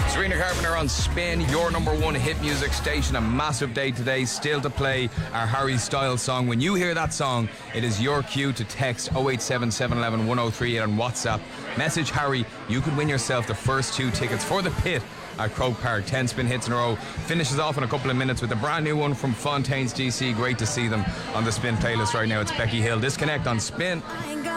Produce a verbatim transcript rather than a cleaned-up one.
Serena Carpenter on Spin, your number one hit music station. A massive day today, still to play our Harry Styles song. When you hear that song, it is your cue to text oh eight seven, seven one one, one oh three eight on WhatsApp. Message Harry, you could win yourself the first two tickets for the Pit at Croke Park. ten spin hits in a row. Finishes off in a couple of minutes with a brand new one from Fontaines D C. Great to see them on the Spin playlist right now. It's Becky Hill. Disconnect on Spin.